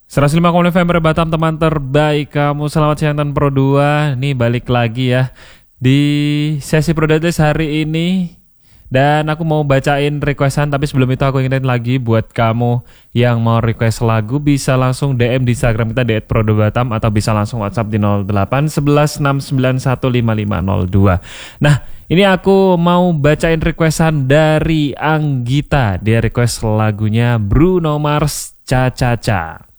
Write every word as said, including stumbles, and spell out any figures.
seratus lima koma lima F M Batam, teman terbaik kamu. Selamat siang dan Pro dua. Nih balik lagi ya di sesi Pro dua hari ini. Dan aku mau bacain requestan, tapi sebelum itu aku ingetin lagi buat kamu yang mau request lagu bisa langsung D M di Instagram kita di et pro dua batam atau bisa langsung WhatsApp di nol delapan satu satu enam sembilan satu lima lima nol dua. Nah, ini aku mau bacain requestan dari Anggita. Dia request lagunya Bruno Mars, Cha Cha Cha.